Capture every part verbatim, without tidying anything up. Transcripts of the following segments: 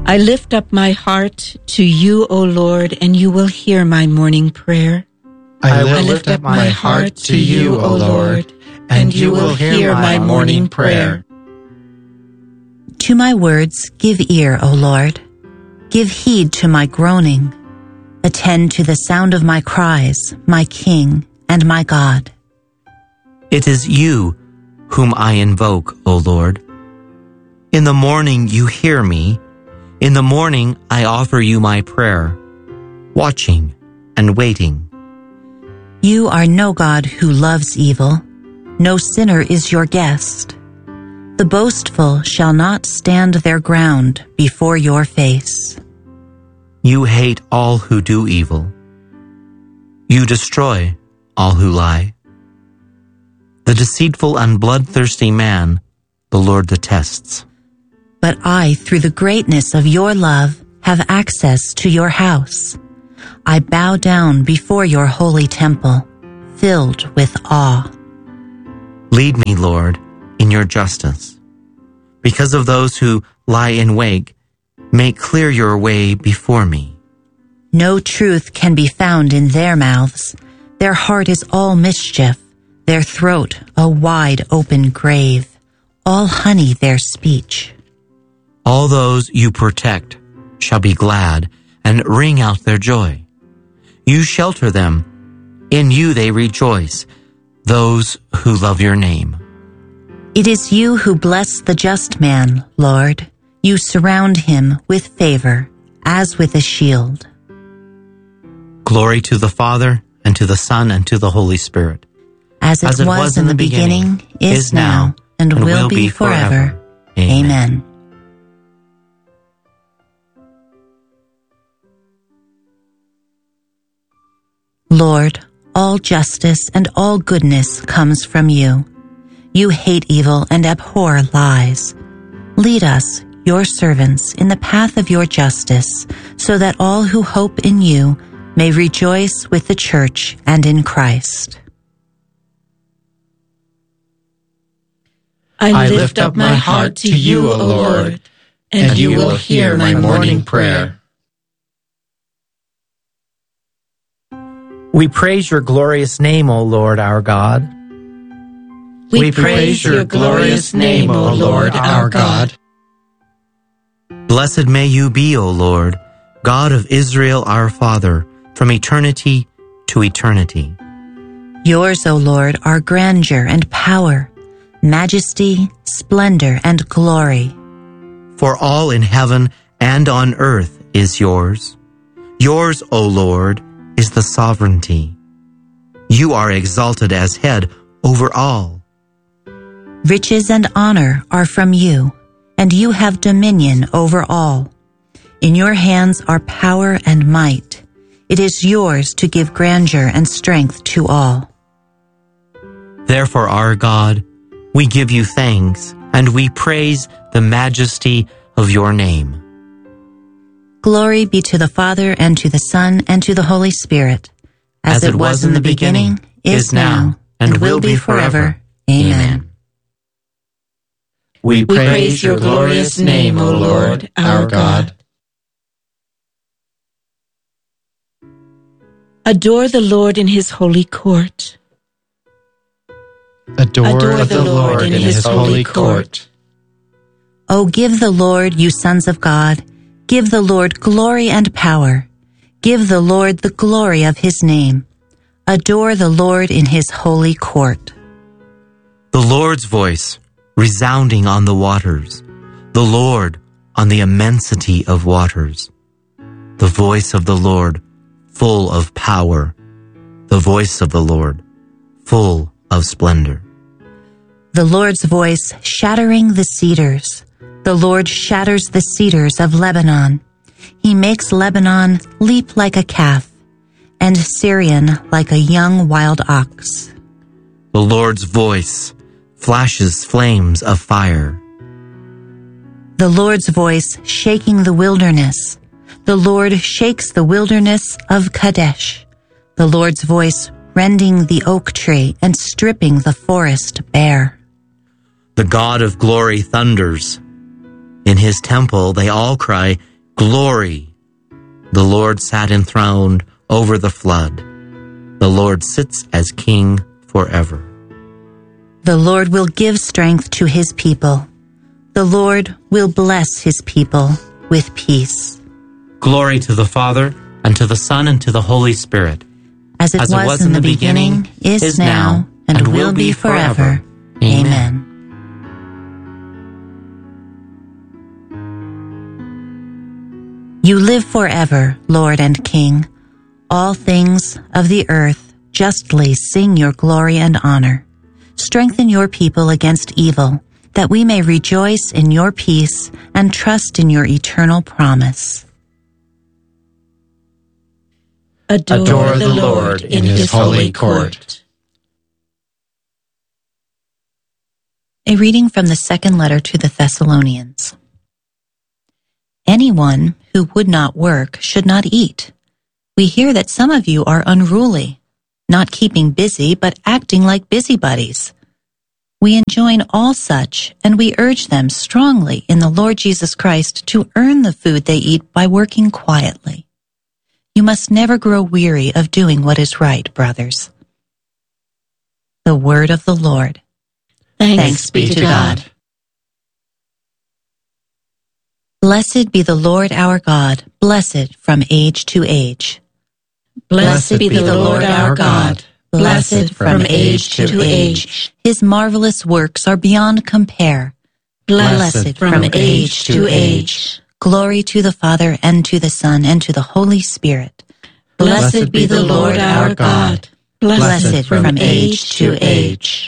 I lift up my heart to you, O Lord, and you will hear my morning prayer. I lift, I lift up my heart to you, O Lord, and you will hear my morning prayer. To my words give ear, O Lord. Give heed to my groaning. Attend to the sound of my cries, my King and my God. It is you whom I invoke, O Lord. In the morning you hear me. In the morning I offer you my prayer, watching and waiting. You are no God who loves evil. No sinner is your guest. The boastful shall not stand their ground before your face. You hate all who do evil. You destroy all who lie. The deceitful and bloodthirsty man the Lord detests. But I, through the greatness of your love, have access to your house. I bow down before your holy temple, filled with awe. Lead me, Lord, in your justice. Because of those who lie in wait, make clear your way before me. No truth can be found in their mouths. Their heart is all mischief, their throat a wide open grave, all honey their speech. All those you protect shall be glad and ring out their joy. You shelter them. In you they rejoice, those who love your name. It is you who bless the just man, Lord. You surround him with favor, as with a shield. Glory to the Father, and to the Son, and to the Holy Spirit. As it, As it was, was in the beginning, beginning is now, and, and will, will be forever. forever. Amen. Amen. Lord, all justice and all goodness comes from you. You hate evil and abhor lies. Lead us, your servants, in the path of your justice, so that all who hope in you may rejoice with the church and in Christ. I lift up my heart to you, O Lord, and you will hear my morning prayer. We praise your glorious name, O Lord, our God. We, we praise your glorious name, O Lord, our God. Blessed may you be, O Lord, God of Israel, our Father, from eternity to eternity. Yours, O Lord, are grandeur and power, majesty, splendor, and glory. For all in heaven and on earth is yours. Yours, O Lord, is the sovereignty. You are exalted as head over all. Riches and honor are from you, and you have dominion over all. In your hands are power and might. It is yours to give grandeur and strength to all. Therefore, our God, we give you thanks, and we praise the majesty of your name. Glory be to the Father, and to the Son, and to the Holy Spirit, as, as it was in the beginning, beginning is now, and, and will be forever. Amen. We praise your glorious name, O Lord, our God. Adore the Lord in his holy court. Adore, Adore the Lord in his holy court. O give the Lord, you sons of God, give the Lord glory and power. Give the Lord the glory of his name. Adore the Lord in his holy court. The Lord's voice resounding on the waters. The Lord on the immensity of waters. The voice of the Lord full of power. The voice of the Lord full of splendor. The Lord's voice shattering the cedars. The Lord shatters the cedars of Lebanon. He makes Lebanon leap like a calf, and Syrian like a young wild ox. The Lord's voice flashes flames of fire. The Lord's voice shaking the wilderness. The Lord shakes the wilderness of Kadesh. The Lord's voice rending the oak tree and stripping the forest bare. The God of glory thunders. In his temple they all cry, Glory! The Lord sat enthroned over the flood. The Lord sits as King forever. The Lord will give strength to his people. The Lord will bless his people with peace. Glory to the Father, and to the Son, and to the Holy Spirit. As it, As was, it was in the beginning, beginning is, is now, and, and will be forever. forever. Amen. You live forever, Lord and King. All things of the earth justly sing your glory and honor. Strengthen your people against evil, that we may rejoice in your peace and trust in your eternal promise. Adore, Adore the Lord in his holy court. A reading from the second letter to the Thessalonians. Anyone who would not work should not eat. We hear that some of you are unruly, not keeping busy, but acting like busybodies. We enjoin all such, and we urge them strongly in the Lord Jesus Christ to earn the food they eat by working quietly. You must never grow weary of doing what is right, brothers. The word of the Lord. Thanks, Thanks be to God. Blessed be the Lord our God, blessed from age to age. Blessed be the Lord our God, blessed from age to age. His marvelous works are beyond compare. Blessed from age to age. Glory to the Father, and to the Son, and to the Holy Spirit. Blessed be the Lord our God, blessed from age to age.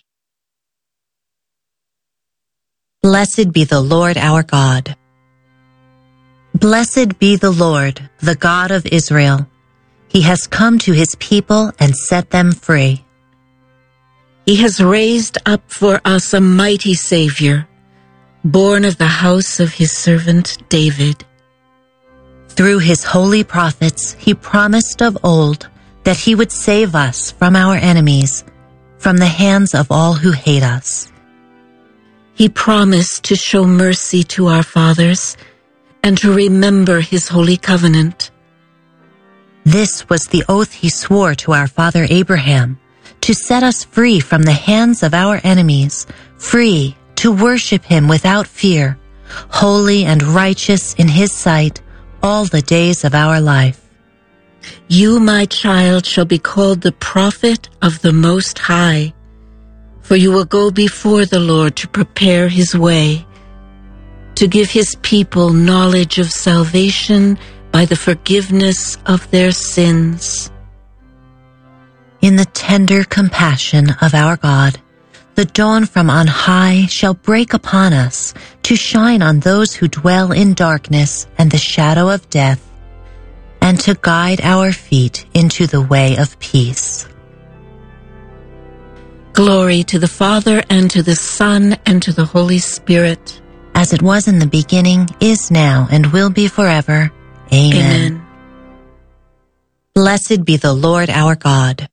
Blessed be the Lord our God. Blessed be the Lord, the God of Israel. He has come to his people and set them free. He has raised up for us a mighty Savior, born of the house of his servant David. Through his holy prophets, he promised of old that he would save us from our enemies, from the hands of all who hate us. He promised to show mercy to our fathers and to remember his holy covenant. This was the oath he swore to our father Abraham, to set us free from the hands of our enemies, free to worship him without fear, holy and righteous in his sight all the days of our life. You, my child, shall be called the prophet of the Most High, for you will go before the Lord to prepare his way, to give his people knowledge of salvation by the forgiveness of their sins. In the tender compassion of our God, the dawn from on high shall break upon us to shine on those who dwell in darkness and the shadow of death, and to guide our feet into the way of peace. Glory to the Father, and to the Son, and to the Holy Spirit. As it was in the beginning, is now, and will be forever. Amen. Amen. Blessed be the Lord our God.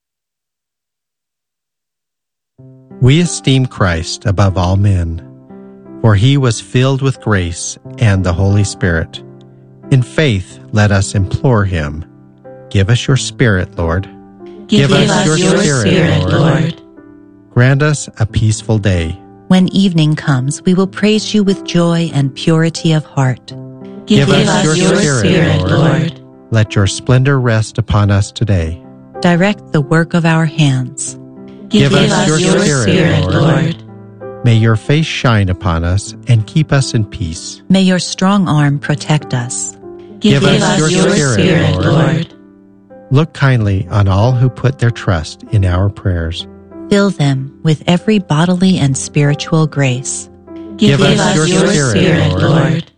We esteem Christ above all men, for he was filled with grace and the Holy Spirit. In faith, let us implore him. Give us your Spirit, Lord. Give, Give us, us your, your Spirit, Spirit Lord. Lord. Grant us a peaceful day. When evening comes, we will praise you with joy and purity of heart. Give, Give us, us your, your Spirit, Spirit Lord. Lord. Let your splendor rest upon us today. Direct the work of our hands. Give, Give us, us your, your Spirit, Spirit Lord. Lord. May your face shine upon us and keep us in peace. May your strong arm protect us. Give, Give us, us your, your Spirit, Spirit Lord. Lord. Look kindly on all who put their trust in our prayers. Fill them with every bodily and spiritual grace. Give, Give us, us your, your Spirit, Spirit Lord. Lord.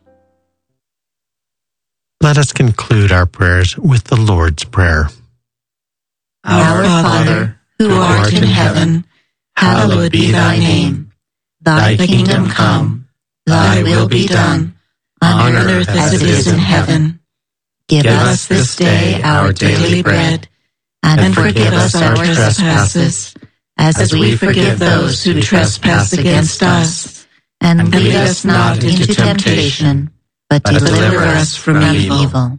Let us conclude our prayers with the Lord's Prayer. Our Father, who art in heaven, hallowed be thy name. Thy kingdom come, thy will be done, on earth as it is in heaven. Give us this day our daily bread, and forgive us our trespasses, as we forgive those who trespass against us. And lead us not into temptation, but but deliver us from evil.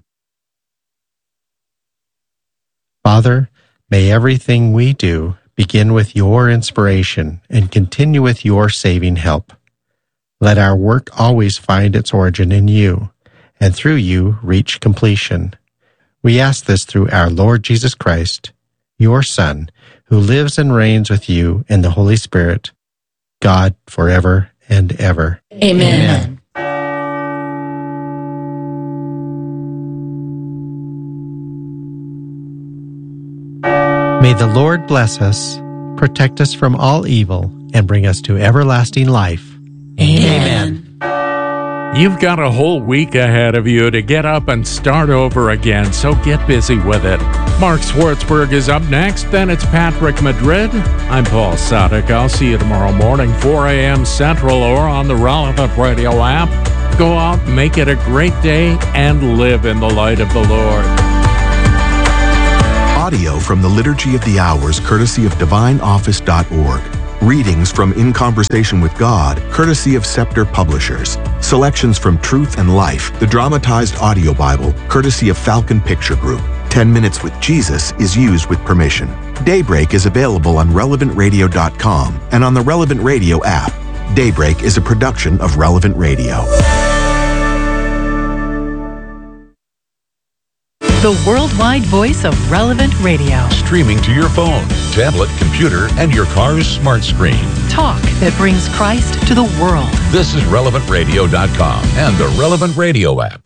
Father, may everything we do begin with your inspiration and continue with your saving help. Let our work always find its origin in you, and through you reach completion. We ask this through our Lord Jesus Christ, your Son, who lives and reigns with you in the Holy Spirit, God forever and ever. Amen. May the Lord bless us, protect us from all evil, and bring us to everlasting life. Amen. You've got a whole week ahead of you to get up and start over again, so get busy with it. Mark Schwartzberg is up next, then it's Patrick Madrid. I'm Paul Sadek. I'll see you tomorrow morning, four a.m. Central or on the Relevant Radio app. Go out, make it a great day, and live in the light of the Lord. Audio from the Liturgy of the Hours, courtesy of divine office dot org. Readings from In Conversation with God, courtesy of Scepter Publishers. Selections from Truth and Life, the dramatized audio Bible, courtesy of Falcon Picture Group. Ten Minutes with Jesus is used with permission. Daybreak is available on relevant radio dot com and on the Relevant Radio app. Daybreak is a production of Relevant Radio. The worldwide voice of Relevant Radio. Streaming to your phone, tablet, computer, and your car's smart screen. Talk that brings Christ to the world. This is relevant radio dot com and the Relevant Radio app.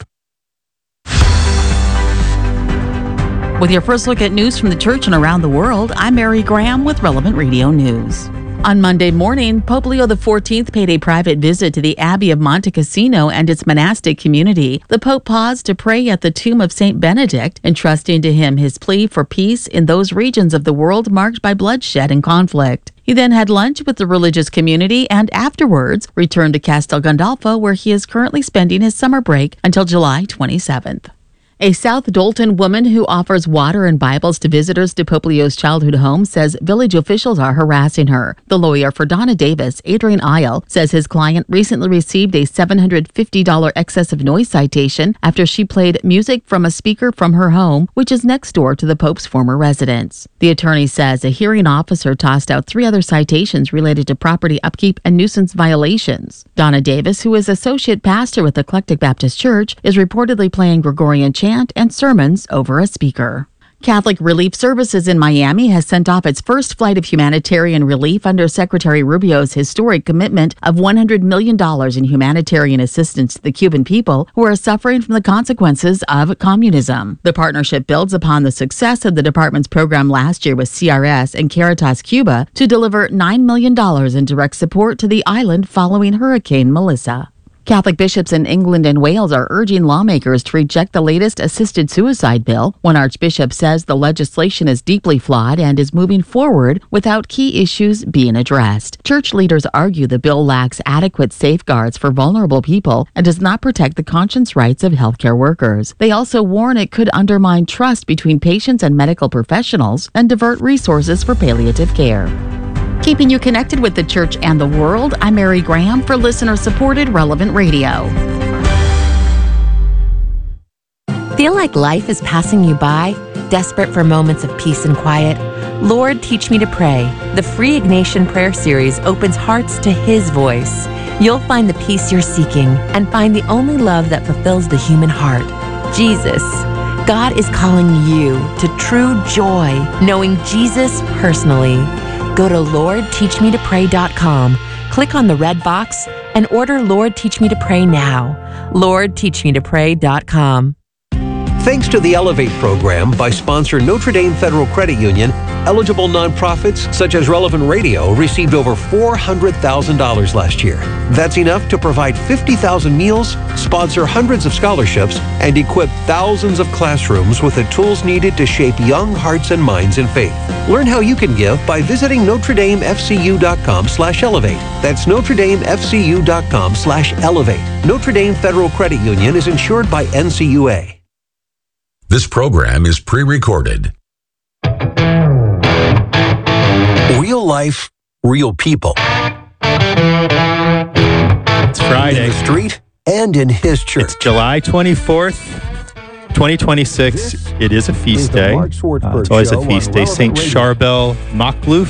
With your first look at news from the church and around the world, I'm Mary Graham with Relevant Radio News. On Monday morning, Pope Leo the fourteenth paid a private visit to the Abbey of Monte Cassino and its monastic community. The Pope paused to pray at the tomb of Saint Benedict, entrusting to him his plea for peace in those regions of the world marked by bloodshed and conflict. He then had lunch with the religious community and afterwards returned to Castel Gandolfo, where he is currently spending his summer break until July twenty-seventh. A South Dolton woman who offers water and Bibles to visitors to Pope Leo's childhood home says village officials are harassing her. The lawyer for Donna Davis, Adrian Isle, says his client recently received a seven hundred fifty dollars excessive noise citation after she played music from a speaker from her home, which is next door to the Pope's former residence. The attorney says a hearing officer tossed out three other citations related to property upkeep and nuisance violations. Donna Davis, who is associate pastor with Eclectic Baptist Church, is reportedly playing Gregorian chant and sermons over a speaker. Catholic Relief Services in Miami has sent off its first flight of humanitarian relief under Secretary Rubio's historic commitment of one hundred million dollars in humanitarian assistance to the Cuban people who are suffering from the consequences of communism. The partnership builds upon the success of the department's program last year with C R S and Caritas Cuba to deliver nine million dollars in direct support to the island following Hurricane Melissa. Catholic bishops in England and Wales are urging lawmakers to reject the latest assisted suicide bill. One archbishop says the legislation is deeply flawed and is moving forward without key issues being addressed. Church leaders argue the bill lacks adequate safeguards for vulnerable people and does not protect the conscience rights of healthcare workers. They also warn it could undermine trust between patients and medical professionals and divert resources for palliative care. Keeping you connected with the church and the world, I'm Mary Graham for listener-supported Relevant Radio. Feel like life is passing you by? Desperate for moments of peace and quiet? Lord, Teach Me to Pray. The free Ignatian Prayer Series opens hearts to His voice. You'll find the peace you're seeking and find the only love that fulfills the human heart, Jesus. God is calling you to true joy, knowing Jesus personally. Go to lord teach me to pray dot com, click on the red box, and order Lord Teach Me to Pray now. lord teach me to pray dot com. Thanks to the Elevate program by sponsor Notre Dame Federal Credit Union, eligible nonprofits such as Relevant Radio received over four hundred thousand dollars last year. That's enough to provide fifty thousand meals, sponsor hundreds of scholarships, and equip thousands of classrooms with the tools needed to shape young hearts and minds in faith. Learn how you can give by visiting notre dame f c u dot com slash elevate. That's notre dame f c u dot com slash elevate. Notre Dame Federal Credit Union is insured by N C U A. This program is pre-recorded. Real life, real people. It's Friday. In the street and in His church. It's July twenty-fourth, twenty twenty-six. This it is a feast is the day. Mark Swartzberg Uh, it's always Show a feast on day. Relevant Saint Radio. Charbel Maklouf.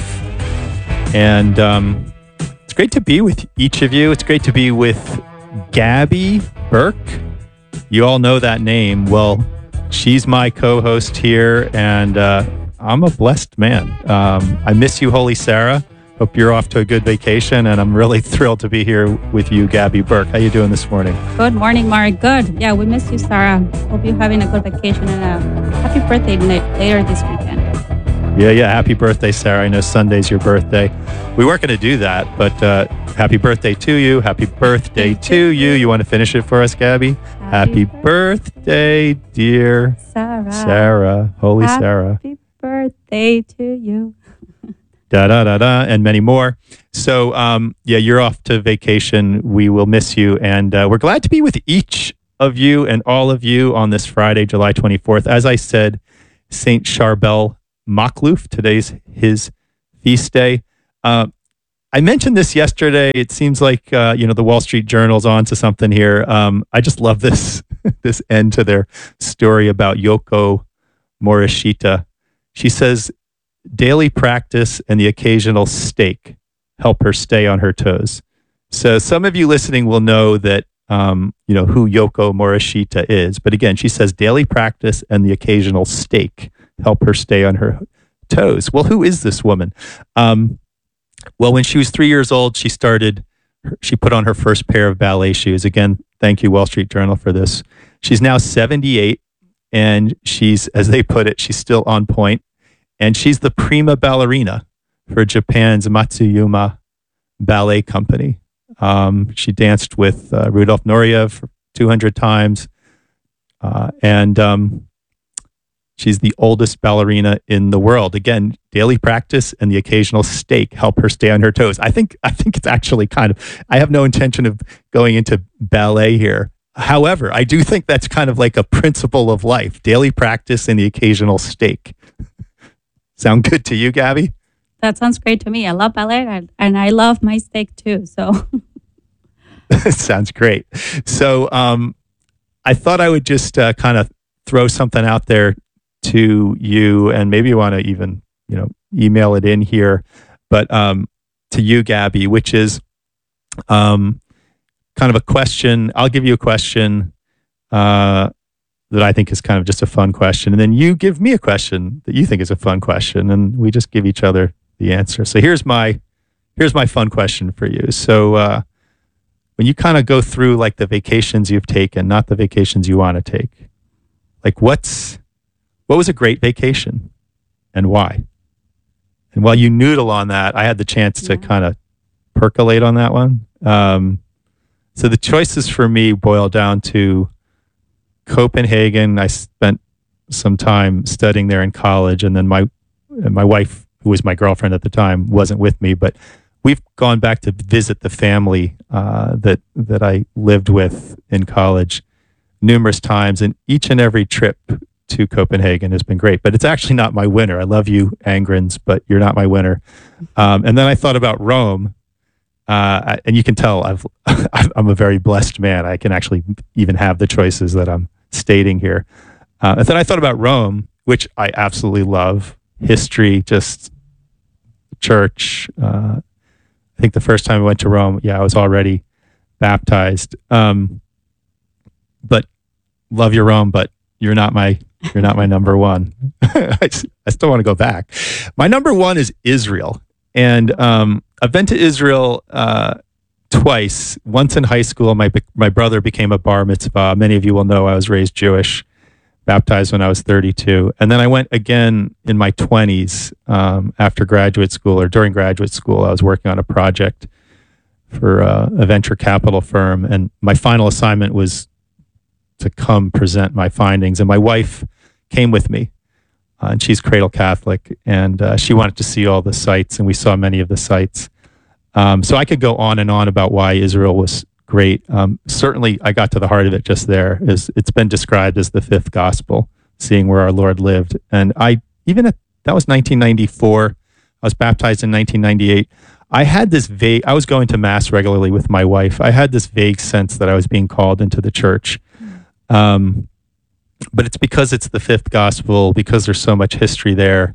And um, it's great to be with each of you. It's great to be with Gabby Burke. You all know that name. Well, she's my co-host here, and uh, I'm a blessed man. Um, I miss you, Holy Sarah. Hope you're off to a good vacation, and I'm really thrilled to be here with you, Gabby Burke. How you doing this morning? Good morning, Mark. Good. Yeah, we miss you, Sarah. Hope you're having a good vacation, and a happy birthday la- later this weekend. Yeah, yeah. Happy birthday, Sarah. I know Sunday's your birthday. We weren't going to do that, but uh, happy birthday to you. Happy birthday to you. You want to finish it for us, Gabby? Happy, happy birthday, dear Sarah. Sarah. Holy happy Sarah. Happy birthday to you. Da da da da, and many more. So, um, yeah, you're off to vacation. We will miss you, and uh, we're glad to be with each of you and all of you on this Friday, July twenty-fourth. As I said, Saint Charbel Maklouf. Today's his feast day. Uh, I mentioned this yesterday. It seems like uh, you know the Wall Street Journal's on to something here. Um, I just love this this end to their story about Yoko Morishita. She says, daily practice and the occasional steak help her stay on her toes. So some of you listening will know that um, you know who Yoko Morishita is. But again, she says daily practice and the occasional steak help her stay on her toes. Well, who is this woman? Um, well, when she was three years old, she started, she put on her first pair of ballet shoes. Again, thank you, Wall Street Journal, for this. She's now seventy-eight, and she's, as they put it, she's still on point. And she's the prima ballerina for Japan's Matsuyama Ballet Company. Um, she danced with uh, Rudolf Nureyev two hundred times. Uh, and um, she's the oldest ballerina in the world. Again, daily practice and the occasional steak help her stay on her toes. I think I think it's actually kind of, I have no intention of going into ballet here. However, I do think that's kind of like a principle of life, daily practice and the occasional steak. Sound good to you, Gabby? That sounds great to me. I love ballet, and, and I love my steak too. So sounds great. So um, I thought I would just uh, kind of throw something out there to you, and maybe you want to even, you know, email it in here, but um, to you, Gabby, which is um, kind of a question. I'll give you a question uh, that I think is kind of just a fun question, and then you give me a question that you think is a fun question, and we just give each other the answer. So here's my here's my fun question for you. So uh, when you kind of go through like the vacations you've taken, not the vacations you want to take, like what's what was a great vacation and why? And while you noodle on that, I had the chance to kind of percolate on that one. Um, so the choices for me boil down to Copenhagen. I spent some time studying there in college, and then my my wife, who was my girlfriend at the time, wasn't with me, but we've gone back to visit the family uh, that that I lived with in college numerous times, and each and every trip to Copenhagen has been great. But it's actually not my winner. I love you, Angrens, but you're not my winner. Um, and then I thought about Rome, uh, and you can tell I've I'm a very blessed man. I can actually even have the choices that I'm stating here. Uh, and then I thought about Rome, which I absolutely love. History, just church. Uh, I think the first time I went to Rome, yeah, I was already baptized. Um, but love your Rome, but you're not my you're not my number one. I, I still want to go back. My number one is Israel, and um, I've been to Israel uh, twice. Once in high school, my my brother became a bar mitzvah. Many of you will know I was raised Jewish, baptized when I was thirty-two, and then I went again in my twenties um, after graduate school or during graduate school. I was working on a project for uh, a venture capital firm, and my final assignment was to come present my findings. And my wife came with me, uh, and she's cradle Catholic, and uh, she wanted to see all the sites, and we saw many of the sites. Um, so I could go on and on about why Israel was great. Um, certainly, I got to the heart of it just there. Is it's been described as the fifth gospel, seeing where our Lord lived. And I, even at, that was nineteen ninety-four. I was baptized in nineteen ninety-eight. I had this vague, I was going to mass regularly with my wife. I had this vague sense that I was being called into the church. Um, but it's because it's the fifth gospel, because there's so much history there.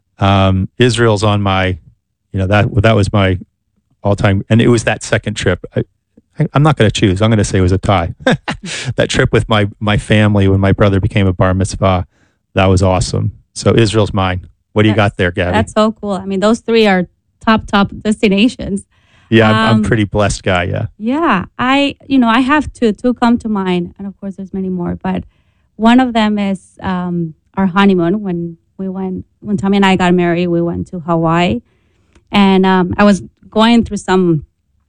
Um, Israel's on my, you know, that, that was my all time. And it was that second trip. I, I, I'm not going to choose. I'm going to say it was a tie. That trip with my, my family when my brother became a bar mitzvah, that was awesome. So Israel's mine. What do you That's- got there, Gabby? That's so cool. I mean, those three are top, top destinations. Yeah, I'm, I'm Um, a pretty blessed guy. Yeah. Yeah, I, you know, I have two, two come to mind. And of course, there's many more. But one of them is um, our honeymoon when we went, when Tommy and I got married, we went to Hawaii. And um, I was going through some,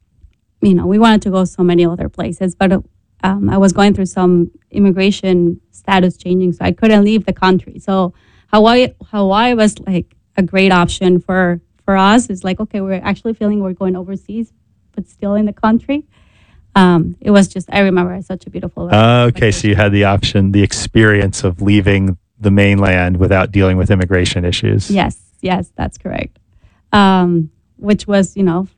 you know, we wanted to go so many other places, but um, I was going through some immigration status changing, so I couldn't leave the country. So Hawaii, Hawaii was like a great option for, for us. It's like, okay, we're actually feeling we're going overseas, but still in the country. Um, it was just, I remember it's such a beautiful. Okay, so you had the option, the experience of leaving the mainland without dealing with immigration issues. Yes, yes, that's correct. Um, which was, you know,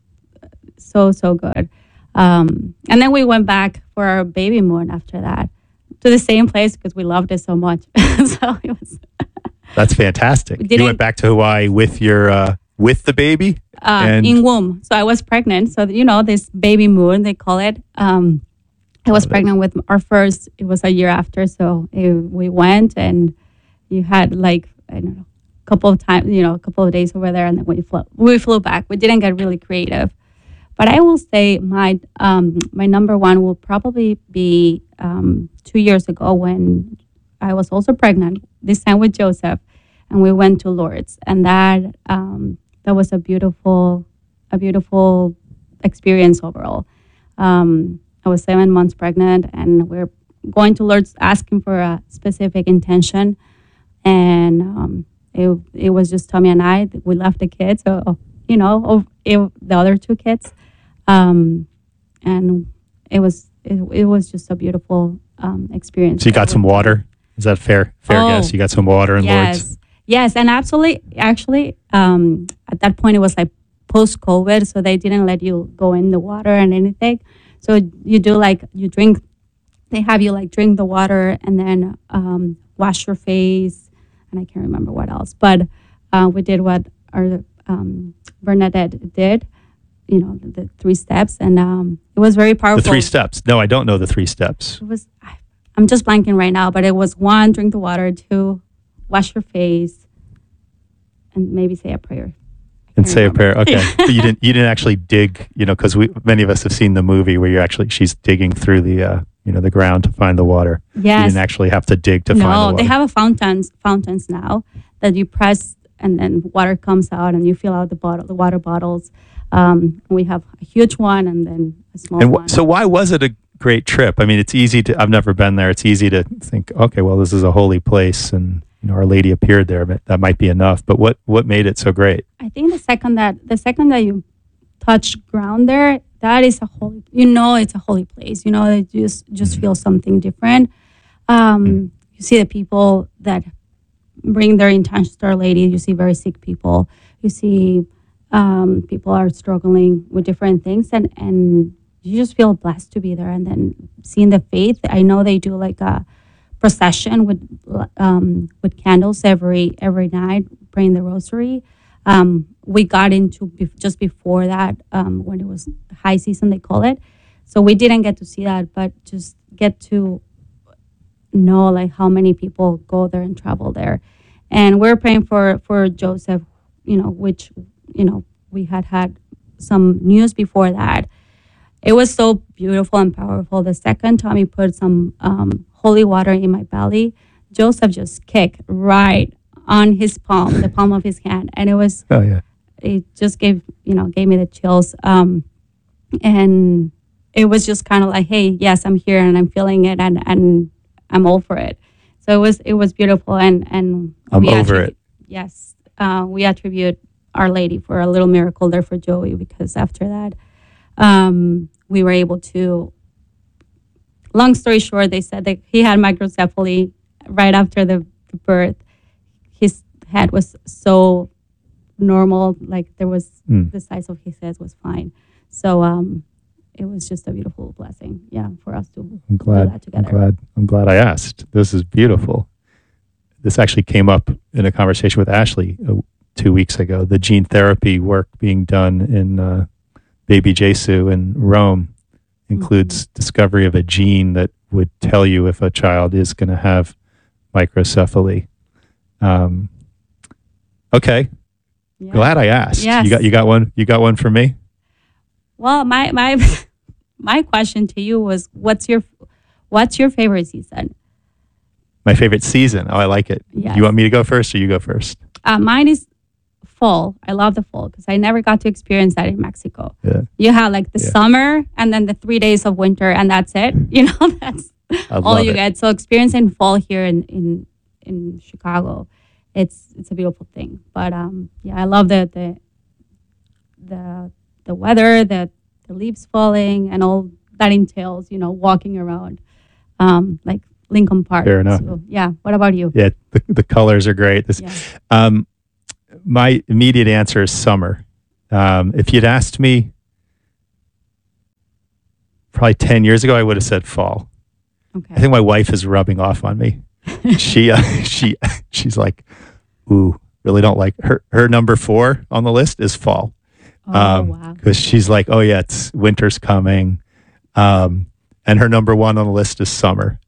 so, so good. Um, and then we went back for our baby moon after that to the same place because we loved it so much. So it was. That's fantastic. You went back to Hawaii with your, uh, with the baby? Uh, and in womb. So I was pregnant. So, you know, this baby moon, they call it. Um, I was pregnant with our first, it was a year after. So it, we went and you had like, I don't know, a couple of times, you know, a couple of days over there. And then we flew, we flew back. We didn't get really creative. But I will say my um, my number one will probably be um, two years ago when I was also pregnant, this time with Joseph. And we went to Lourdes. And that um, that was a beautiful, a beautiful experience overall. Um, I was seven months pregnant, and we're going to Lourdes asking for a specific intention. And um, it it was just Tommy and I. We left the kids, so you know, it, the other two kids, um, and it was it, it was just a beautiful um, experience. So you got some water? Is that fair? Fair Oh, guess. You got some water in yes. Lourdes? Yes, and absolutely. Actually, um, at that point, it was like post-COVID, so they didn't let you go in the water and anything. So you do like, you drink, they have you like drink the water and then um, wash your face, and I can't remember what else. But uh, we did what our um, Bernadette did, you know, the, the three steps, and um, it was very powerful. The three steps. No, I don't know the three steps. It was, I'm just blanking right now, but it was one, drink the water, two, wash your face, and maybe say a prayer. And say a prayer. Okay. But you didn't you didn't actually dig, you know, because we many of us have seen the movie where you're actually she's digging through the uh, you know, the ground to find the water. Yes. You didn't actually have to dig to no, find the water. they have a fountains fountains now that you press and then water comes out and you fill out the bottle the water bottles. Um, we have a huge one and then a small and wh- one. so why was it a great trip? I mean, it's easy to I've never been there. It's easy to think, okay, well, this is a holy place and you know, Our Lady appeared there, but that might be enough. But what, what made it so great? I think the second that the second that you touch ground there, that is a holy. You know, it's a holy place. You know, it just just feel something different. Um, you see the people that bring their intentions to Our Lady. You see very sick people. You see um, people are struggling with different things, and and you just feel blessed to be there. And then seeing the faith. I know they do like a procession with um, with candles every every night, praying the rosary. Um, we got into be- just before that um, when it was high season, they call it. So we didn't get to see that, but just get to know like how many people go there and travel there. And we're praying for for Joseph, you know, which you know we had had some news before that. It was so beautiful and powerful. The second Tommy put some um, holy water in my belly, Joseph just kicked right on his palm, the palm of his hand, and it was. Oh yeah. It just gave you know gave me the chills, um, and it was just kind of like, hey, yes, I'm here and I'm feeling it, and, and I'm all for it. So it was it was beautiful, and and I'm we over attribute- it. Yes, uh, we attribute Our Lady for a little miracle there for Joey, because after that. Um, we were able to, long story short, they said that he had microcephaly right after the birth. His head was so normal, like there was Mm. the size of his head was fine. So um, it was just a beautiful blessing, yeah, for us to I'm glad. do that I'm together. glad. I'm glad I asked. This is beautiful. This actually came up in a conversation with Ashley uh, two weeks ago. The gene therapy work being done in uh, baby Jesu in Rome includes Mm-hmm. discovery of a gene that would tell you if a child is going to have microcephaly. Um, okay, Yeah. glad I asked. Yes. You got you got one. You got one for me. Well, my my my question to you was, what's your what's your favorite season? My favorite season. Oh, I like it. Yes. You want me to go first, or you go first? Uh, mine is fall. I love the fall because I never got to experience that in Mexico. Yeah. You have like the Yeah. summer and then the three days of winter, and that's it. You know, that's I all love you it. get. So experiencing fall here in in in Chicago, it's it's a beautiful thing. But um, yeah, I love the the the the weather, the the leaves falling, and all that entails. You know, walking around, um, like Lincoln Park. Fair enough. So, yeah. What about you? Yeah, the, the colors are great. This, Yeah. um, my immediate answer is summer. Um, if you'd asked me probably ten years ago, I would have said fall. Okay. I think my wife is rubbing off on me. she uh, she she's like, ooh, really don't like her. Her number four on the list is fall. Oh, wow. Because she's like, oh yeah, it's winter's coming, um, and her number one on the list is summer.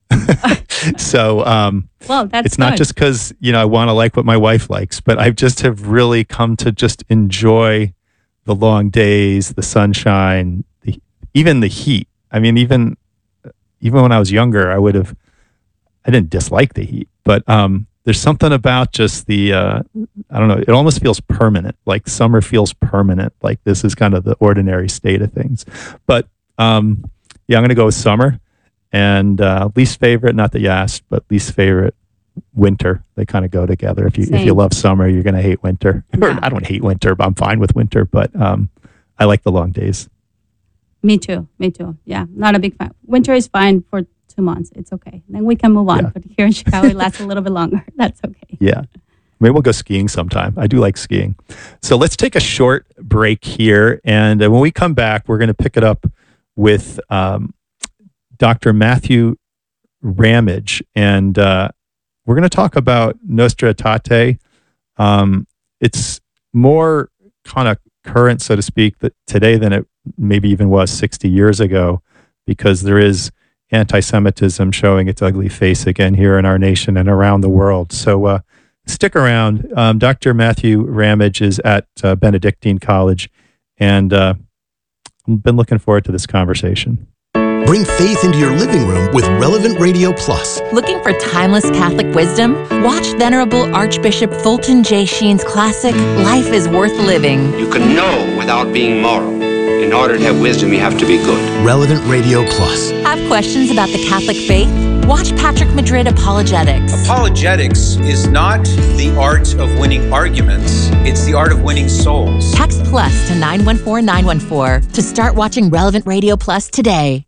so um, Well, that's it's not good. just because you know I want to like what my wife likes, but I just have really come to just enjoy the long days, the sunshine, the, even the heat. I mean, even even when I was younger, I would have I didn't dislike the heat, but um, there's something about just the uh, I don't know. It almost feels permanent. Like summer feels permanent. Like this is kind of the ordinary state of things. But um, yeah, I'm going to go with summer. And uh, least favorite, not that you asked, but least favorite, winter. They kind of go together. If you if you Same. love summer, you're going to hate winter. Or, Yeah. I don't hate winter, but I'm fine with winter. But um, I like the long days. Me too. Me too. Yeah, not a big fan. Winter is fine for two months. It's okay. Then we can move on. Yeah. But here in Chicago, it lasts a little bit longer. That's okay. Yeah. Maybe we'll go skiing sometime. I do like skiing. So let's take a short break here. And uh, when we come back, we're going to pick it up with um, Doctor Matthew Ramage. And uh, we're going to talk about Nostra Aetate. Um, it's more kind of current, so to speak, that today than it maybe even was sixty years ago, because there is anti-Semitism showing its ugly face again here in our nation and around the world. So uh, stick around. Um, Doctor Matthew Ramage is at uh, Benedictine College, and uh, I've been looking forward to this conversation. Bring faith into your living room with Relevant Radio Plus. Looking for timeless Catholic wisdom? Watch Venerable Archbishop Fulton J. Sheen's classic, Life is Worth Living. You can know without being moral. In order to have wisdom, you have to be good. Relevant Radio Plus. Have questions about the Catholic faith? Watch Patrick Madrid Apologetics. Apologetics is not the art of winning arguments, it's the art of winning souls. Text plus to nine one four nine one four to start watching Relevant Radio Plus today.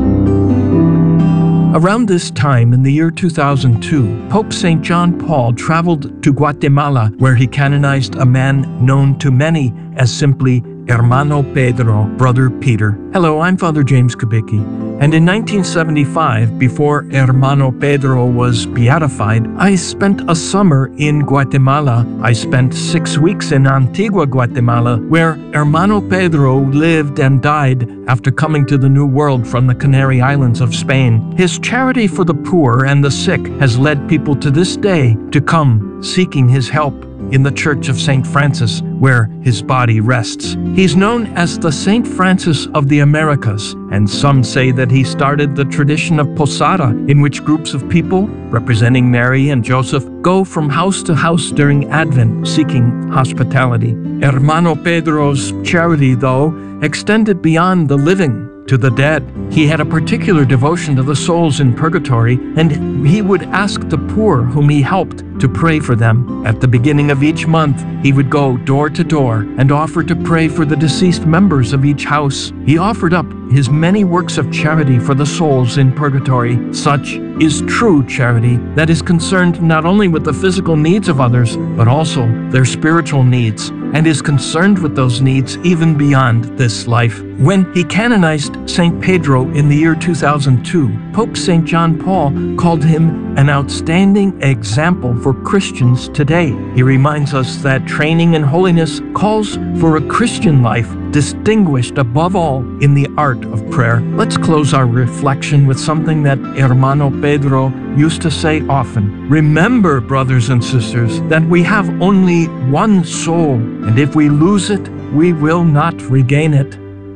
Around this time in the year two thousand two, Pope Saint John Paul traveled to Guatemala, where he canonized a man known to many as simply Hermano Pedro, Brother Peter. Hello, I'm Father James Kubicki, and in nineteen seventy-five, before Hermano Pedro was beatified, I spent a summer in Guatemala. I spent six weeks in Antigua, Guatemala, where Hermano Pedro lived and died after coming to the New World from the Canary Islands of Spain. His charity for the poor and the sick has led people to this day to come seeking his help in the Church of Saint Francis, where his body rests. He's known as the Saint Francis of the Americas, and some say that he started the tradition of Posada, in which groups of people, representing Mary and Joseph, go from house to house during Advent seeking hospitality. Hermano Pedro's charity, though, extended beyond the living to the dead. He had a particular devotion to the souls in purgatory, and he would ask the poor whom he helped to pray for them. At the beginning of each month, he would go door to door and offer to pray for the deceased members of each house. He offered up his many works of charity for the souls in purgatory. Such is true charity that is concerned not only with the physical needs of others, but also their spiritual needs. and is concerned with those needs even beyond this life. When he canonized Saint Pedro in the year two thousand two, Pope Saint John Paul called him an outstanding example for Christians today. He reminds us that training in holiness calls for a Christian life distinguished above all in the art of prayer. Let's close our reflection with something that Hermano Pedro used to say often. Remember, brothers and sisters, that we have only one soul, and if we lose it, we will not regain it.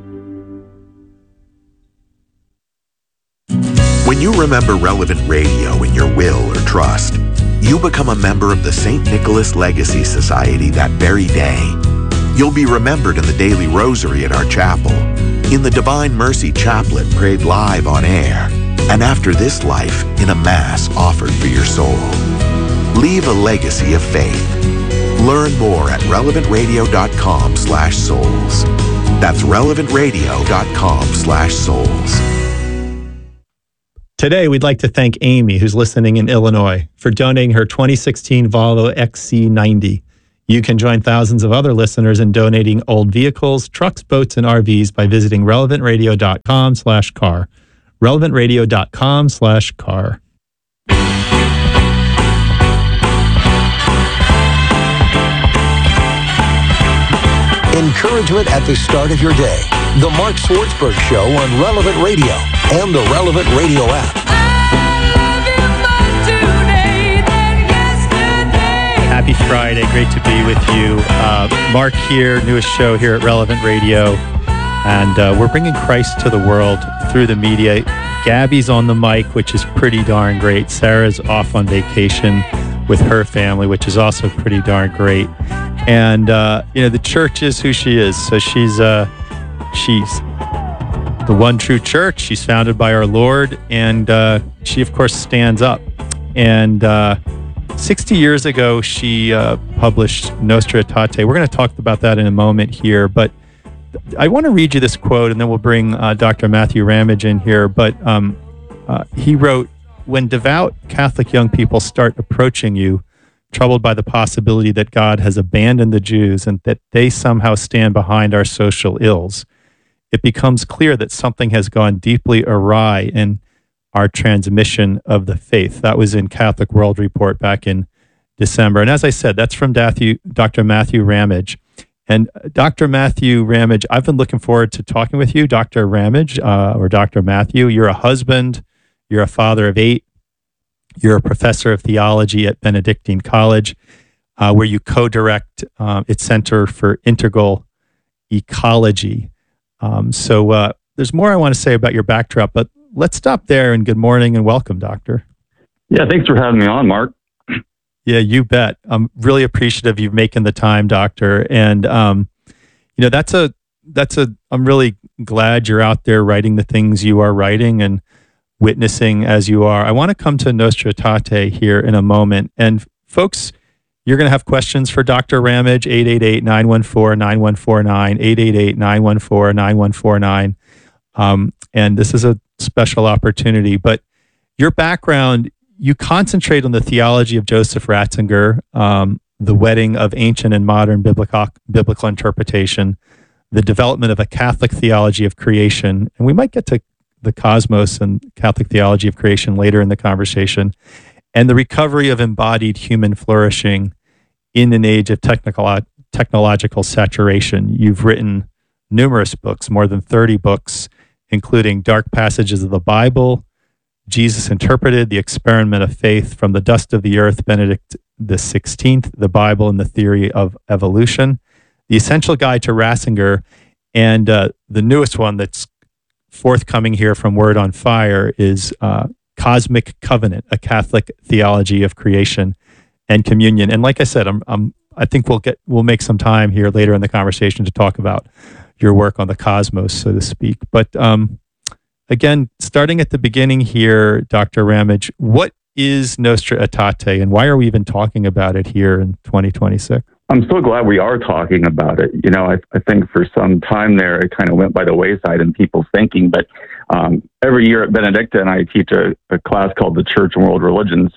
When you remember Relevant Radio in your will or trust, you become a member of the Saint Nicholas Legacy Society that very day. You'll be remembered in the daily rosary at our chapel, in the Divine Mercy Chaplet prayed live on air, and after this life, in a Mass offered for your soul. Leave a legacy of faith. Learn more at relevantradio.com slash souls. That's relevantradio.com slash souls. Today, we'd like to thank Amy, who's listening in Illinois, for donating her twenty sixteen Volvo X C ninety. You can join thousands of other listeners in donating old vehicles, trucks, boats, and R Vs by visiting relevantradio.com slash car. relevantradio.com slash car. Encouragement at the start of your day. The Mark Swartzberg Show on Relevant Radio and the Relevant Radio app. Happy Friday. Great to be with you. Uh, Mark here, newest show here at Relevant Radio. And uh, we're bringing Christ to the world through the media. Gabby's on the mic, which is pretty darn great. Sarah's off on vacation with her family, which is also pretty darn great. And, uh, you know, the church is who she is. So she's, uh, she's the one true church. She's founded by our Lord. And uh, she, of course, stands up. And, uh, sixty years ago, she uh, published Nostra Aetate. We're going to talk about that in a moment here, but I want to read you this quote, and then we'll bring uh, Doctor Matthew Ramage in here. But um, uh, he wrote, "When devout Catholic young people start approaching you, troubled by the possibility that God has abandoned the Jews and that they somehow stand behind our social ills, it becomes clear that something has gone deeply awry in our transmission of the faith." That was in Catholic World Report back in December. And as I said, that's from Doctor Matthew Ramage. And Doctor Matthew Ramage, I've been looking forward to talking with you, Doctor Ramage, uh, or Doctor Matthew. You're a husband. You're a father of eight. You're a professor of theology at Benedictine College, uh, where you co-direct um, its Center for Integral Ecology. Um, so uh, there's more I want to say about your backdrop, but let's stop there, and good morning and welcome, Doctor. Yeah, thanks for having me on, Mark. Yeah, you bet. I'm really appreciative of you making the time, Doctor. And, um, you know, that's a, that's a, I'm really glad you're out there writing the things you are writing and witnessing as you are. I want to come to Nostra Aetate here in a moment. And folks, you're going to have questions for Doctor Ramage, eight eight eight, nine one four, nine one four nine, eight eight eight, nine one four, nine one four nine. Um, and this is a special opportunity, but your background, you concentrate on the theology of Joseph Ratzinger, um, the wedding of ancient and modern biblical, biblical interpretation, the development of a Catholic theology of creation, and we might get to the cosmos and Catholic theology of creation later in the conversation, and the recovery of embodied human flourishing in an age of technical, technological saturation. You've written numerous books, more than thirty books, including Dark Passages of the Bible, Jesus Interpreted, The Experiment of Faith, From the Dust of the Earth, Benedict the sixteenth, The Bible and the Theory of Evolution, The Essential Guide to Ratzinger, and uh, the newest one that's forthcoming here from Word on Fire is uh, Cosmic Covenant, A Catholic Theology of Creation and Communion. And like I said, I'm, I'm, I think we'll get we'll make some time here later in the conversation to talk about your work on the cosmos, so to speak. But um, again, starting at the beginning here, Doctor Ramage, what is Nostra Aetate, and why are we even talking about it here in twenty twenty-six? I'm so glad we are talking about it. You know, I, I think for some time there, it kind of went by the wayside in people's thinking. But um, every year at Benedicta, and I teach a, a class called the Church and World Religions,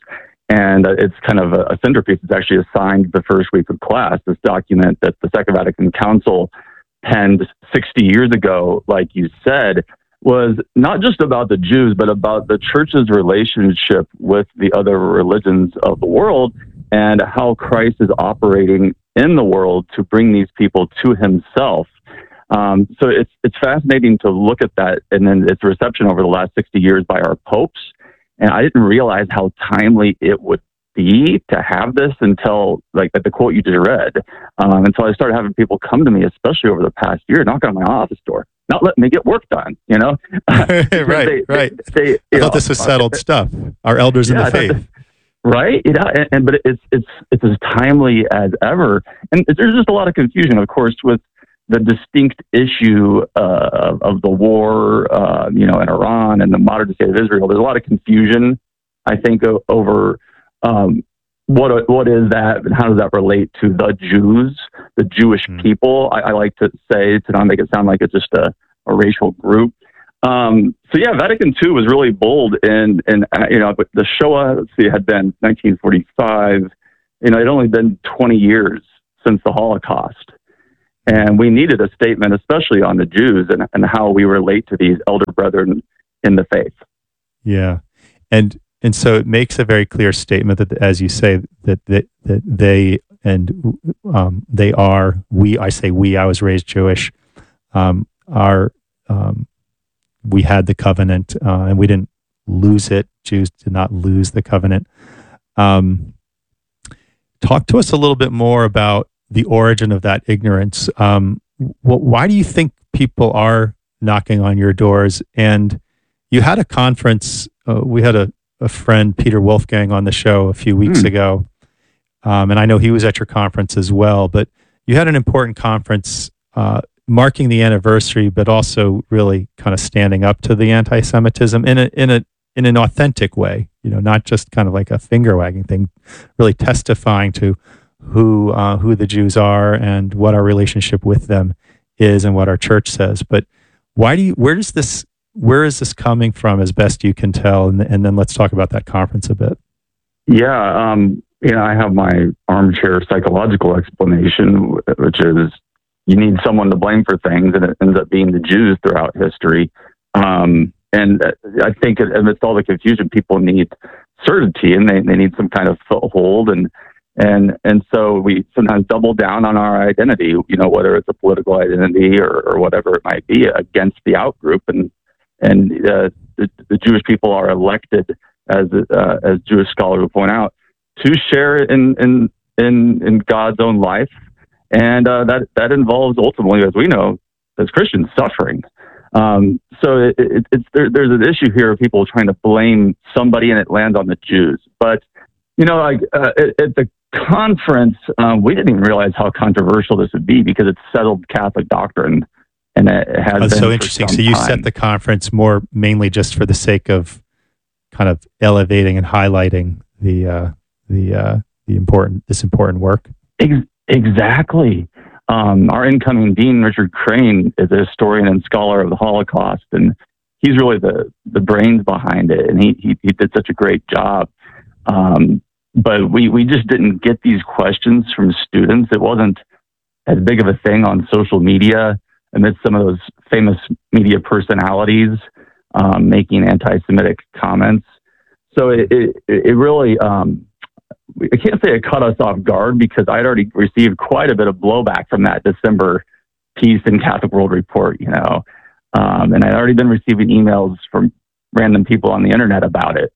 And uh, it's kind of a, a centerpiece. It's actually assigned the first week of class, this document that the Second Vatican Council penned sixty years ago, like you said, was not just about the Jews, but about the church's relationship with the other religions of the world and how Christ is operating in the world to bring these people to himself. Um, so it's it's fascinating to look at that and then its reception over the last sixty years by our popes. And I didn't realize how timely it would be to have this until, like, the quote you just read, um, until I started having people come to me, especially over the past year, knock on my office door, not letting me get work done, you know? right, they, right. They, they, I know, thought this was settled uh, stuff. Our elders yeah, in the faith. Right? You know, and, and but it's it's it's as timely as ever. And there's just a lot of confusion, of course, with the distinct issue uh, of, of the war, uh, you know, in Iran and the modern state of Israel. There's a lot of confusion, I think, o- over um, what what is that and how does that relate to the Jews, the Jewish mm. people. I, I like to say, to not make it sound like it's just a, a racial group. Um, so yeah, Vatican Two was really bold, and and uh, you know, but the Shoah, let's see, had been nineteen forty-five. You know, it had only been twenty years since the Holocaust, and we needed a statement, especially on the Jews and and how we relate to these elder brethren in the faith. Yeah, and and so it makes a very clear statement that, as you say, that that, that they and um, they are we. I say we. I was raised Jewish. Um, are um, we had the covenant, uh, and we didn't lose it. Jews did not lose the covenant. Um, talk to us a little bit more about the origin of that ignorance. Um, wh- why do you think people are knocking on your doors? And you had a conference. Uh, we had a, a friend, Peter Wolfgang, on the show a few weeks mm. ago, um, and I know he was at your conference as well. But you had an important conference. Uh, marking the anniversary, but also really kind of standing up to the anti-Semitism in a in a in an authentic way. You know, not just kind of like a finger wagging thing. Really testifying to who uh, who the Jews are and what our relationship with them is and what our church says. But why do you? Where does this? Where is this coming from, as best you can tell? And and then let's talk about that conference a bit. Yeah, um, you know, I have my armchair psychological explanation, which is, you need someone to blame for things, and it ends up being the Jews throughout history. Um, and I think amidst all the confusion, people need certainty, and they, they need some kind of foothold. And and and so we sometimes double down on our identity, you know, whether it's a political identity or, or whatever it might be, against the outgroup. And and uh, the, the Jewish people are elected, as uh, as Jewish scholars will point out, to share in in in, in God's own life. And uh, that that involves ultimately, as we know, as Christians, suffering. Um, so it, it, it's there, there's an issue here of people trying to blame somebody, and it lands on the Jews. But you know, like uh, at, at the conference, um, we didn't even realize how controversial this would be because it's settled Catholic doctrine, and it has. That's been so interesting. For some so you time. set the conference more mainly just for the sake of kind of elevating and highlighting the uh, the uh, the important this important work. Ex- Exactly. Um, our incoming dean, Richard Crane, is a historian and scholar of the Holocaust, and he's really the, the brains behind it, and he, he, he did such a great job. Um, but we, we just didn't get these questions from students. It wasn't as big of a thing on social media amidst some of those famous media personalities um, making anti-Semitic comments. So it, it, it really... Um, I can't say it caught us off guard because I'd already received quite a bit of blowback from that December piece in Catholic World Report, you know, um, and I'd already been receiving emails from random people on the internet about it.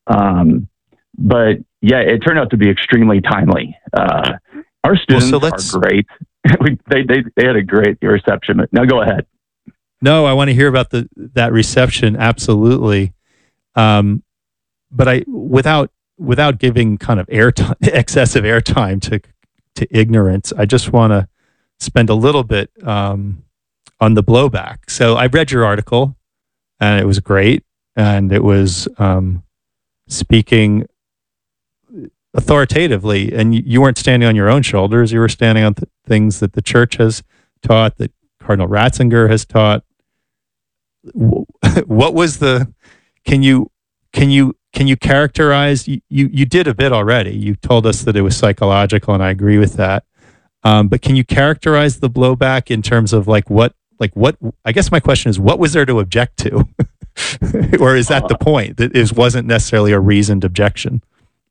Um, but yeah, it turned out to be extremely timely. Uh, our students well, so are great. we, they, they, they had a great reception. Now go ahead. No, I want to hear about the, that reception. Absolutely. Um, but I, without, Without giving kind of airtime, excessive airtime to to ignorance, I just want to spend a little bit um, on the blowback. So I read your article, and it was great, and it was um, speaking authoritatively, and you, you weren't standing on your own shoulders. You were standing on th- things that the church has taught, that Cardinal Ratzinger has taught. What was the? Can you can you can you characterize? You, you you did a bit already. You told us that it was psychological, and I agree with that. Um, but can you characterize the blowback in terms of like what like what? I guess my question is, what was there to object to, or is that the point that it wasn't necessarily a reasoned objection?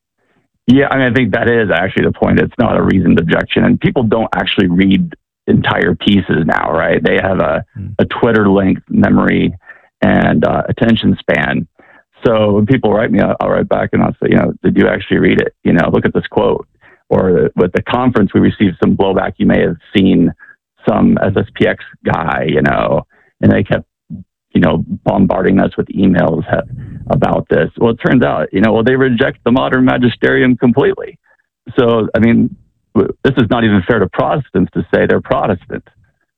Yeah, I mean, I think that is actually the point. It's not a reasoned objection, and people don't actually read entire pieces now, right? They have a, a Twitter length memory and uh, attention span. So when people write me, I'll write back and I'll say, you know, did you actually read it? You know, look at this quote. Or with the conference, we received some blowback. You may have seen some S S P X guy, you know, and they kept, you know, bombarding us with emails have, about this. Well, it turns out, you know, well, they reject the modern magisterium completely. So, I mean, this is not even fair to Protestants to say they're Protestant.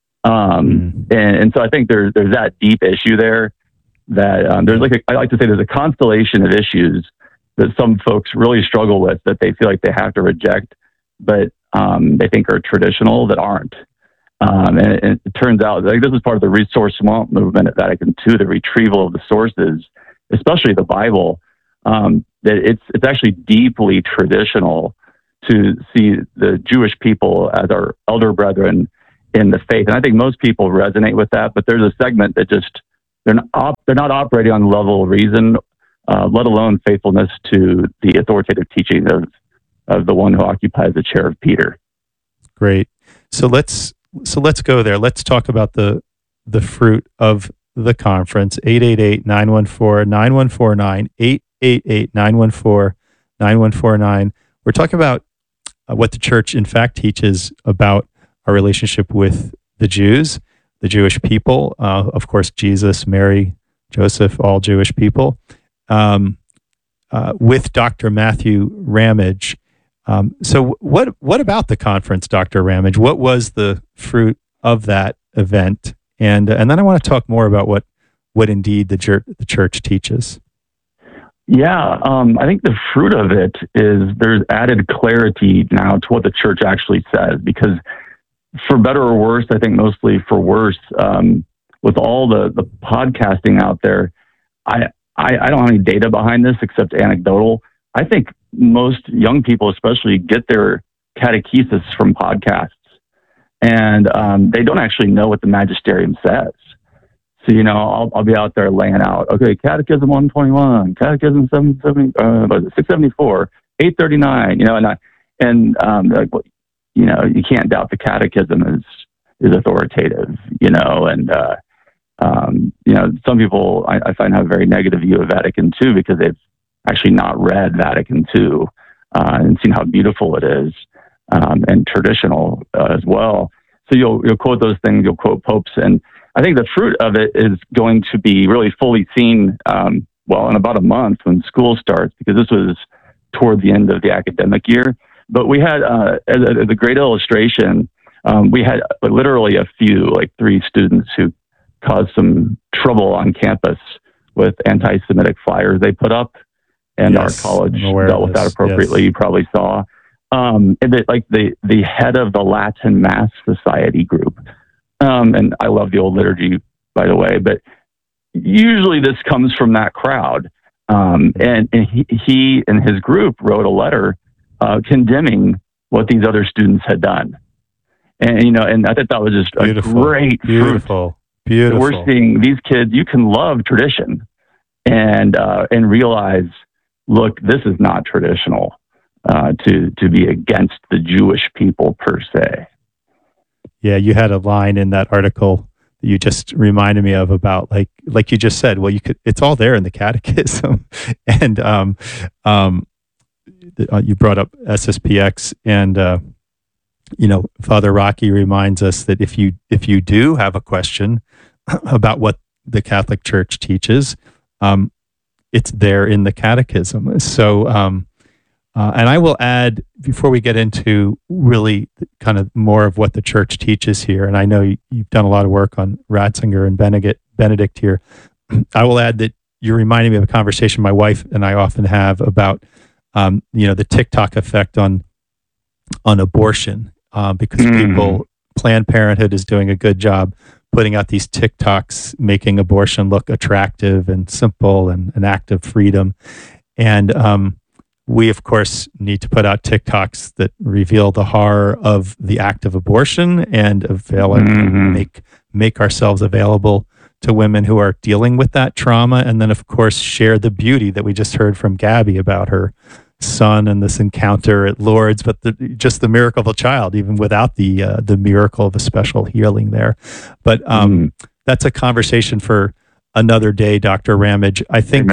Um, and, and so I think there's, there's that deep issue there that um, there's like, a, I like to say there's a constellation of issues that some folks really struggle with that they feel like they have to reject, but um, they think are traditional that aren't. Um, and, it, and it turns out like this is part of the resource swamp movement at Vatican two, the retrieval of the sources, especially the Bible, um, that it's, it's actually deeply traditional to see the Jewish people as our elder brethren in the faith. And I think most people resonate with that, but there's a segment that just, they're not, op- they're not operating on the level of reason, uh, let alone faithfulness to the authoritative teaching of, of the one who occupies the chair of Peter. Great. So let's, so let's go there. Let's talk about the, the fruit of the conference. eight eight eight, nine one four, nine one four nine, eight eight eight, nine one four, nine one four nine. We're talking about uh, what the church, in fact, teaches about our relationship with the Jews, the Jewish people, uh, of course, Jesus, Mary, Joseph, all Jewish people, um, uh, with Doctor Matthew Ramage. Um, so what what about the conference, Doctor Ramage? What was the fruit of that event? And and then I want to talk more about what what indeed the church, the church teaches. Yeah, um, I think the fruit of it is there's added clarity now to what the church actually says, because for better or worse, I think mostly for worse, um, with all the, the podcasting out there, I, I, I don't have any data behind this except anecdotal. I think most young people especially get their catechesis from podcasts, and um, they don't actually know what the magisterium says. So, you know, I'll, I'll be out there laying out, okay, Catechism one twenty-one, Catechism seven seventy, uh, six seventy-four, eight thirty-nine, you know, and I, and um, like, you know, you can't doubt the Catechism is is authoritative, you know, and uh, um, you know, some people I, I find have a very negative view of Vatican two because they've actually not read Vatican two uh, and seen how beautiful it is um, and traditional uh, as well. So you'll you'll quote those things, you'll quote popes, and I think the fruit of it is going to be really fully seen, um, well, in about a month when school starts, because this was toward the end of the academic year. But we had, uh, as, a, as a great illustration, um, we had literally a few, like three students who caused some trouble on campus with anti-Semitic flyers they put up, and yes, our college dealt with that appropriately. Yes. You probably saw. Um, and the, like the, the head of the Latin Mass Society group, Um, and I love the old liturgy, by the way, but usually this comes from that crowd. Um, and, and he, he and his group wrote a letter uh, condemning what these other students had done. And, you know, and I thought that was just beautiful, a great beautiful, fruit. beautiful. We're seeing these kids, you can love tradition and, uh, and realize, look, this is not traditional uh, to, to be against the Jewish people per se. Yeah, you had a line in that article that you just reminded me of about like like you just said. Well, you could it's all there in the Catechism, and um, um, uh, you brought up S S P X, and uh, you know Father Rocky reminds us that if you if you do have a question about what the Catholic Church teaches, um, it's there in the Catechism. So. Um, Uh, and I will add, before we get into really kind of more of what the church teaches here, and I know you, you've done a lot of work on Ratzinger and Benedict, Benedict here, I will add that you're reminding me of a conversation my wife and I often have about, um, you know, the TikTok effect on on abortion, uh, because mm. people, Planned Parenthood is doing a good job putting out these TikToks, making abortion look attractive and simple and an act of freedom. And um, we, of course, need to put out TikToks that reveal the horror of the act of abortion and avail Mm-hmm. make make ourselves available to women who are dealing with that trauma, and then, of course, share the beauty that we just heard from Gabby about her son and this encounter at Lourdes, but the, just the miracle of a child, even without the uh, the miracle of a special healing there. But um, Mm. that's a conversation for another day, Doctor Ramage. I think,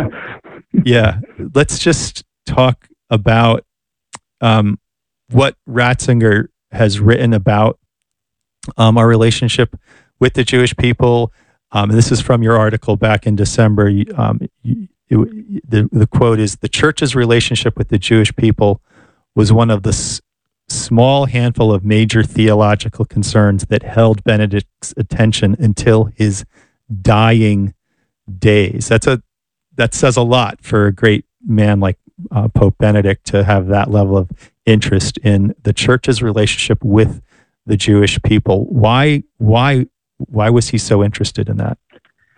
yeah, let's just talk about um, what Ratzinger has written about um, our relationship with the Jewish people. Um, and this is from your article back in December. You, um, you, it, the, the quote is, "The church's relationship with the Jewish people was one of the s- small handful of major theological concerns that held Benedict's attention until his dying days." That's a that says a lot for a great man like uh, Pope Benedict to have that level of interest in the church's relationship with the Jewish people. Why why why was he so interested in that?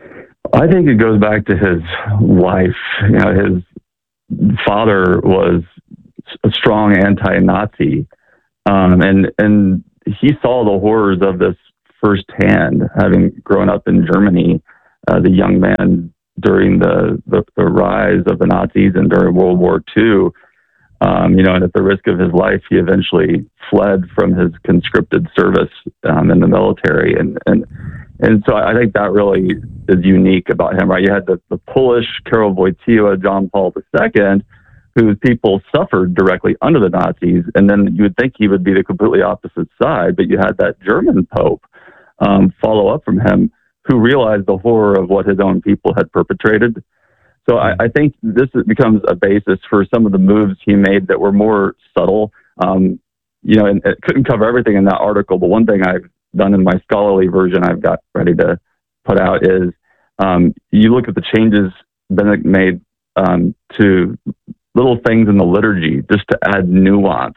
I think it goes back to his life. You know, his father was a strong anti-Nazi, um, and and he saw the horrors of this firsthand, having grown up in Germany. Uh, the young man during the, the the rise of the Nazis and during World War Two. Um, you know, and at the risk of his life, he eventually fled from his conscripted service um, in the military, and and and so I think that really is unique about him, right? You had the, the Polish Karol Wojtyła, John Paul the Second, whose people suffered directly under the Nazis, and then you would think he would be the completely opposite side, but you had that German Pope um, follow up from him, who realized the horror of what his own people had perpetrated. So I, I think this becomes a basis for some of the moves he made that were more subtle. Um, you know, and it couldn't cover everything in that article, but one thing I've done in my scholarly version I've got ready to put out is um, you look at the changes Benedict made um, to little things in the liturgy just to add nuance.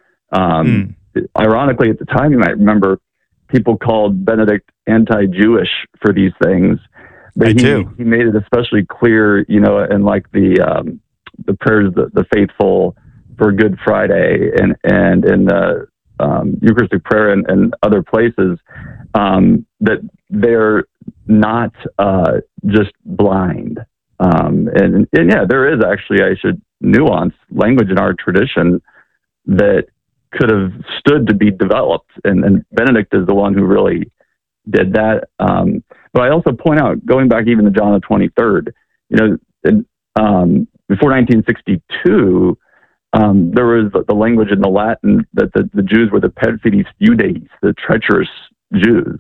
Um, mm. Ironically, at the time, you might remember people called Benedict anti-Jewish for these things. But I he, do. he made it especially clear, you know, in like the um, the prayers of the, the faithful for Good Friday and and in the um, Eucharistic prayer and, and other places, um, that they're not uh, just blind. Um, and, and yeah, there is actually, I should nuance language in our tradition that could have stood to be developed, and, and Benedict is the one who really did that. Um, but I also point out, going back even to John the twenty-third, you know, in, um, before nineteen sixty-two, um, there was the, the language in the Latin that the, the Jews were the perfides Judaeis, the treacherous Jews.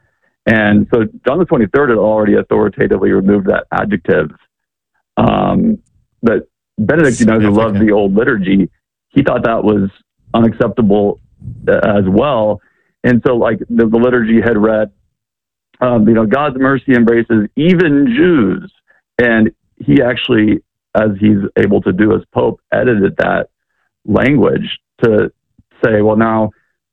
And so John the twenty-third had already authoritatively removed that adjective. Um, but Benedict, you know, who loved the old liturgy, he thought that was unacceptable as well. And so, like, the, the liturgy had read, um, you know, God's mercy embraces even Jews. And he actually, as he's able to do as Pope, edited that language to say, well, now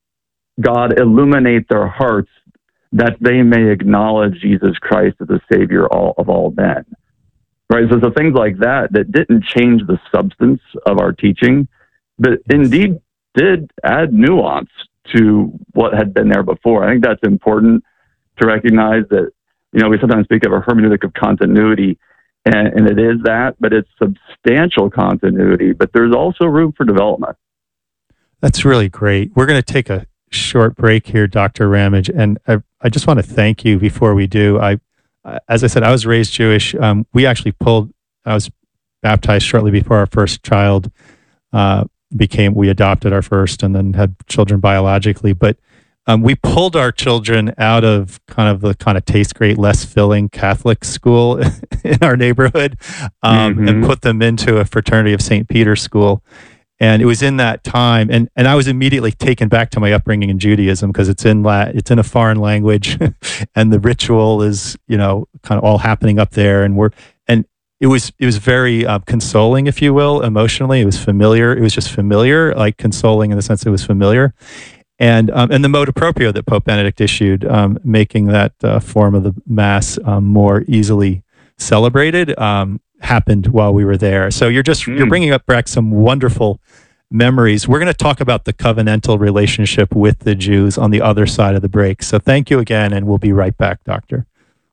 God illuminate their hearts that they may acknowledge Jesus Christ as the Savior all, of all men. Right? So, so things like that, that didn't change the substance of our teaching, but indeed did add nuance to what had been there before. I think that's important to recognize that, you know, we sometimes speak of a hermeneutic of continuity, and, and it is that, but it's substantial continuity, but there's also room for development. That's really great. We're going to take a short break here, Doctor Ramage, and I, I just want to thank you before we do. I, as I said, I was raised Jewish. Um, we actually pulled, I was baptized shortly before our first child uh, became, we adopted our first and then had children biologically, but um, we pulled our children out of kind of the kind of taste great, less filling Catholic school in our neighborhood um, mm-hmm. and put them into a fraternity of Saint Peter's school. And it was in that time, and, and I was immediately taken back to my upbringing in Judaism, because it's in La- it's in a foreign language, and the ritual is, you know, kind of all happening up there, and we're and it was it was very uh, consoling, if you will, emotionally. It was familiar. It was just familiar, like consoling in the sense it was familiar, and um, and the motu proprio that Pope Benedict issued, um, making that uh, form of the Mass um, more easily celebrated, um, happened while we were there. So you're just mm. you're bringing up back some wonderful memories. We're going to talk about the covenantal relationship with the Jews on the other side of the break. So thank you again, and we'll be right back, Doctor.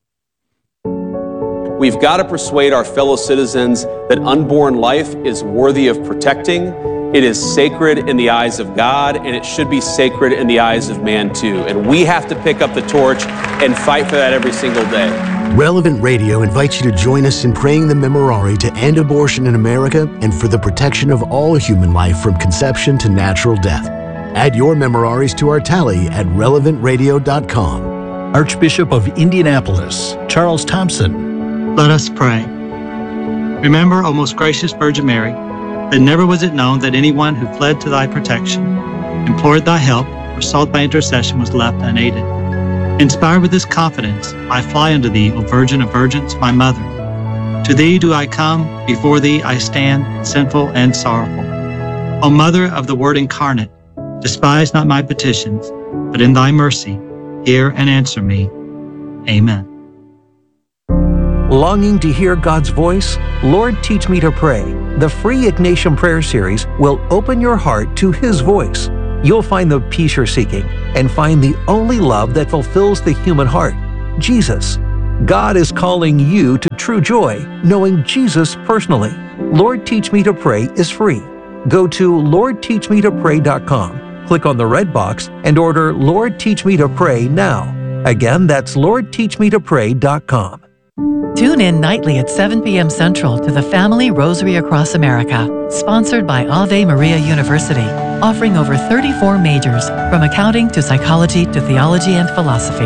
We've got to persuade our fellow citizens that unborn life is worthy of protecting. It is sacred in the eyes of God, and it should be sacred in the eyes of man too. And we have to pick up the torch and fight for that every single day. Relevant Radio invites you to join us in praying the Memorare to end abortion in America and for the protection of all human life from conception to natural death. Add your Memoraries to our tally at relevant radio dot com. Archbishop of Indianapolis, Charles Thompson. Let us pray. Remember, O most gracious Virgin Mary, that never was it known that anyone who fled to thy protection, implored thy help, or sought thy intercession was left unaided. Inspired with this confidence, I fly unto thee, O Virgin of Virgins, my Mother. To thee do I come, before thee I stand, sinful and sorrowful. O Mother of the Word incarnate, despise not my petitions, but in thy mercy, hear and answer me. Amen. Longing to hear God's voice? Lord, Teach Me to Pray. The free Ignatian Prayer Series will open your heart to His voice. You'll find the peace you're seeking and find the only love that fulfills the human heart, Jesus. God is calling you to true joy, knowing Jesus personally. Lord, Teach Me to Pray is free. Go to lord teach me to pray dot com, click on the red box, and order Lord, Teach Me to Pray now. Again, that's lord teach me to pray dot com. Tune in nightly at seven p.m. Central to the Family Rosary Across America, sponsored by Ave Maria University, offering over thirty-four majors, from accounting to psychology to theology and philosophy.